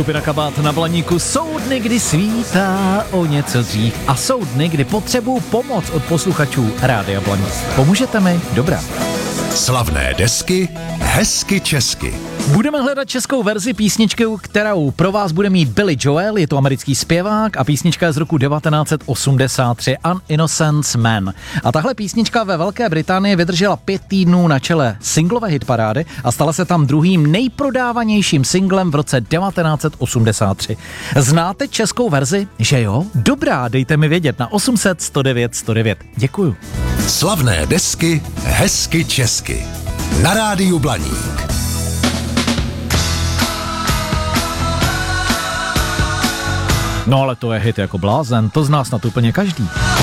Skupina Kabát na Blaníku. Jsou dny, kdy svítá o něco dřív a jsou dny, kdy potřebuju pomoc od posluchačů Rádia Blaník. Pomůžete mi? Dobrá. Slavné desky, hezky česky. Budeme hledat českou verzi písničky, kterou pro vás bude mít Billy Joel, je to americký zpěvák a písnička je z roku 1983, An Innocent Man. A tahle písnička ve Velké Británii vydržela 5 týdnů na čele singlové hitparády a stala se tam druhým nejprodávanějším singlem v roce 1983. Znáte českou verzi? Že jo? Dobrá, dejte mi vědět na 800 109 109. Děkuju. Slavné desky, hezky česky. Na Rádiu Blaník. No ale to je hit jako blázen, to zná snad úplně každý.